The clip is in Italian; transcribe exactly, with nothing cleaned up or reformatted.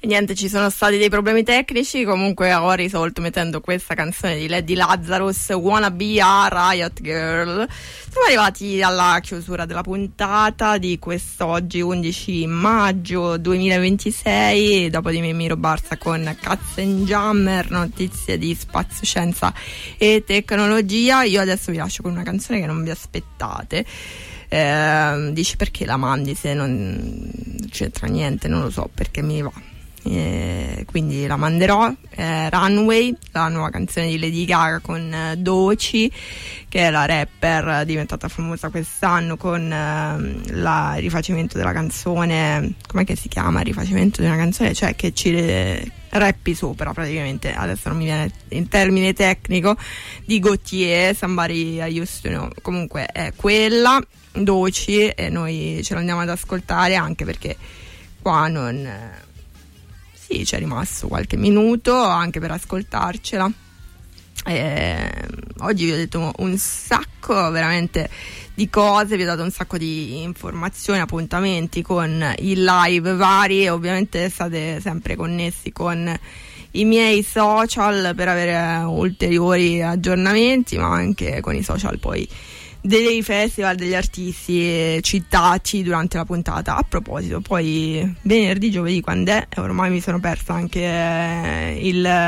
E niente, ci sono stati dei problemi tecnici, comunque ho risolto mettendo questa canzone di Lady Lazarus, Wanna Be a Riot Girl. Siamo arrivati alla chiusura della puntata di quest'oggi undici maggio duemilaventisei, dopo di me Miro Barza con Katzenjammer, notizie di spazio, scienza e tecnologia. Io adesso vi lascio con una canzone che non vi aspettate. Eh, dici perché la mandi se non c'entra niente, non lo so perché mi va. Eh, quindi la manderò. eh, Runway, la nuova canzone di Lady Gaga con eh, Doechii, che è la rapper diventata famosa quest'anno con eh, la, il rifacimento della canzone, com'è che si chiama il rifacimento di una canzone, cioè che ci eh, rappi sopra praticamente, adesso non mi viene in termine tecnico, di Gautier, Somebody I Used to Know. Comunque è quella, Doechii, e noi ce l'andiamo ad ascoltare, anche perché qua non sì, c'è rimasto qualche minuto anche per ascoltarcela. Eh, oggi vi ho detto un sacco veramente di cose, vi ho dato un sacco di informazioni, appuntamenti con i live vari, e ovviamente state sempre connessi con i miei social per avere ulteriori aggiornamenti, ma anche con i social poi dei festival, degli artisti citati durante la puntata. A proposito, poi venerdì, giovedì, quando è? Ormai mi sono persa anche il